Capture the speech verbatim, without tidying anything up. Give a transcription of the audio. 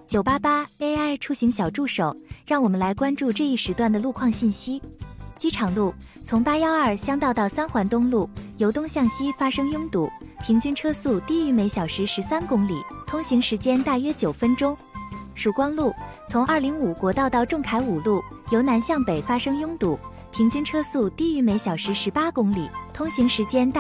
九八八 A I 出行小助手，让我们来关注这一时段的路况信息。机场路，从八一二乡道到三环东路，由东向西发生拥堵，平均车速低于每小时十三公里，通行时间大约九分钟。曙光路，从二零五国道到仲恺五路，由南向北发生拥堵，平均车速低于每小时十八公里，通行时间大